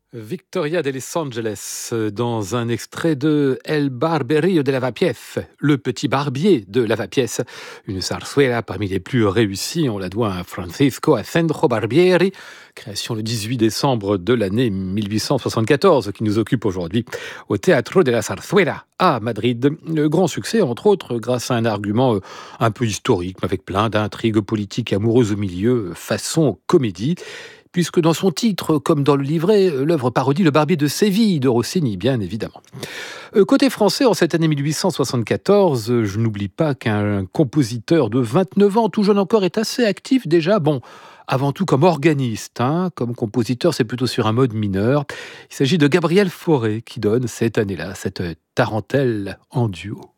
Victoria de Los Angeles, dans un extrait de El Barberio de Lavapiés, le petit barbier de Lavapiés, une zarzuela parmi les plus réussies, on la doit à Francisco Asenjo Barbieri, création le 18 décembre de l'année 1874, qui nous occupe aujourd'hui au Teatro de la Zarzuela à Madrid. Le grand succès, entre autres, grâce à un argument un peu historique, avec plein d'intrigues politiques et amoureuses au milieu, façon comédie. Puisque dans son titre, comme dans le livret, l'œuvre parodie le Barbier de Séville de Rossini, bien évidemment. Côté français, en cette année 1874, je n'oublie pas qu'un compositeur de 29 ans, tout jeune encore, est assez actif déjà. Bon, avant tout comme organiste, comme compositeur, c'est plutôt sur un mode mineur. Il s'agit de Gabriel Fauré qui donne cette année-là cette tarentelle en duo.